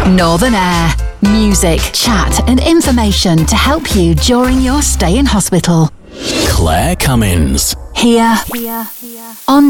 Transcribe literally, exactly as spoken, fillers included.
Northern Air. Music, chat and information to help you during your stay in hospital. Claire Cummins. Here, here, here. On